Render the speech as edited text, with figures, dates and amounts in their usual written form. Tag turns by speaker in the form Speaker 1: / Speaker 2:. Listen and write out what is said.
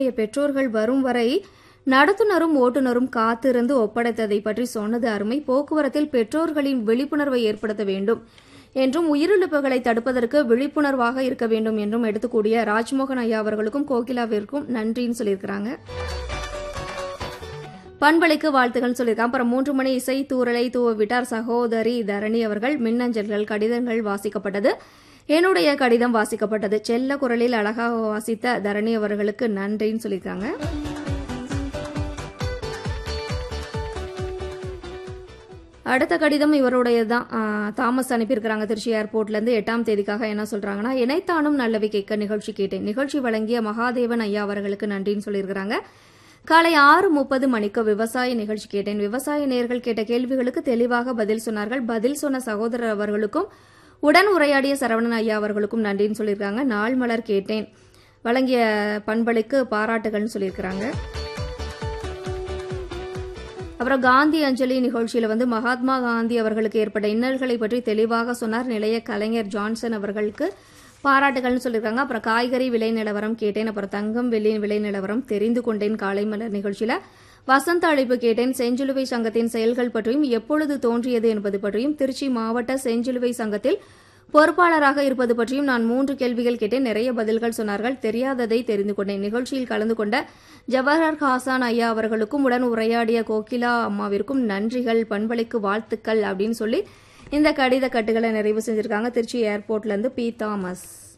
Speaker 1: பெற்றோர்கள் வரும் வரை நடத்துனரும் ஓட்டுநரும் காத்திருந்து ஒப்படைத்ததை பற்றி சொன்னது அருமை. போக்குவரத்தில் பெற்றோர்களின் விழிப்புணர்வை ஏற்படுத்த வேண்டும் என்றும் உயிரிழப்புகளை தடுப்பதற்கு விழிப்புணர்வாக இருக்க வேண்டும் என்றும் எடுத்துக்கூடிய ராஜ்மோகன் ஐயா அவர்களுக்கும் கோகிலாவிற்கும் நன்றின்னு சொல்லியிருக்கிறாங்க. பண்பலைக்கு வாழ்த்துகள் சொல்லியிருக்காங்க. அப்புறம் 3 மணி இசை தூரலை தூவ விட்டார் சகோதரி தரணி அவர்கள். மின்னஞ்சல்கள் கடிதங்கள் வாசிக்கப்பட்டது. என்னுடைய கடிதம் வாசிக்கப்பட்டது. செல்ல குரலில் அழகாக வாசித்த தரணி அவர்களுக்கு நன்றின்னு சொல்லியிருக்காங்க. அடுத்த கடிதம் இவருடையதான். தாமஸ் அனுப்பியிருக்கிறாங்க திருச்சி ஏர்போர்ட்ல இருந்து. 8ஆம் தேதிக்காக என்ன சொல்றாங்கன்னா, இணைத்தானும் நல்லவை கேட்க நிகழ்ச்சி கேட்டேன். நிகழ்ச்சி வழங்கிய மகாதேவன் ஐயா அவர்களுக்கு நன்றின்னு சொல்லியிருக்கிறாங்க. காலை 6:30 மணிக்கு விவசாய நிகழ்ச்சி கேட்டேன். விவசாய நேயர்கள் கேட்ட கேள்விகளுக்கு தெளிவாக பதில் சொன்னார்கள். பதில் சொன்ன சகோதரர் அவர்களுக்கும் உடன் உரையாடிய சரவணன் ஐயா அவர்களுக்கும் நன்றின்னு சொல்லியிருக்காங்க. நாள் மலர் கேட்டேன் வழங்கிய பண்பலைக்கு பாராட்டுகள்னு சொல்லியிருக்கிறாங்க. அப்புறம் காந்தி அஞ்சலி நிகழ்ச்சியில மகாத்மா காந்தி அவர்களுக்கு ஏற்பட்ட இன்னல்களை பற்றி தெளிவாக சொன்னார் நிலைய கலைஞர் ஜான்சன் அவர்களுக்கு பாராட்டுகள்னு சொல்லியிருக்காங்க. அப்புறம் காய்கறி விலை நிலவரம் கேட்டேன். அப்புறம் தங்கம் வெள்ளி விலை நிலவரம் தெரிந்து கொண்டேன். காலை மலர் நிகழ்ச்சியில வசந்த அழைப்பு கேட்டேன். செஞ்சிலுவை சங்கத்தின் செயல்கள் பற்றியும் எப்பொழுது தோன்றியது என்பது பற்றியும் திருச்சி மாவட்ட செஞ்சிலுவை சங்கத்தில் பொறுப்பாளராக இருப்பது பற்றியும் நான் 3 கேள்விகள் கேட்டேன். நிறைய பதில்கள் சொன்னார்கள். தெரியாததை தெரிந்து கொண்டேன். நிகழ்ச்சியில் கலந்து கொண்ட ஜவஹர் ஹாசான் ஐயா அவர்களுக்கும் உடன் உரையாடிய கோகிலா அம்மாவிற்கும் நன்றிகள், பண்பலைக்கு வாழ்த்துக்கள் அப்படின்னு சொல்லி இந்த கடித கட்டுகளை நிறைவு செஞ்சிருக்காங்க திருச்சி ஏர்போர்ட்ல இருந்து பி தாமஸ்.